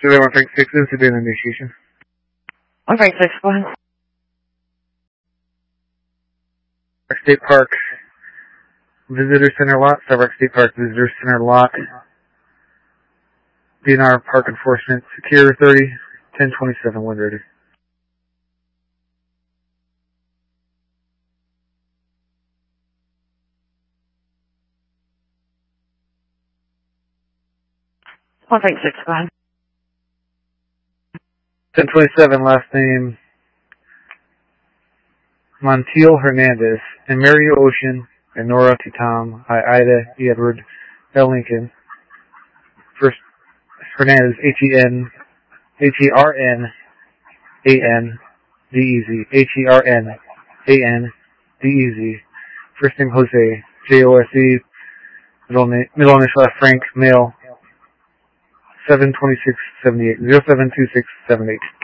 Julie 156, incident initiation. 156, go ahead. State Park Visitor Center lot, Starbucks State Park Visitor Center lot. DNR Park Enforcement, Secure 30, 1027, wind ready. Go ahead. 1027, last name Montiel Hernandez, and Mario Ocean, and Nora T. Tom, I. Ida, E. Edward, L. Lincoln. First, Hernandez, H-E-R-N-A-N-D-E-Z, H-E-R-N-A-N-D-E-Z. First name Jose, J-O-S-E, middle initial F. Frank, male, 72678, 072678.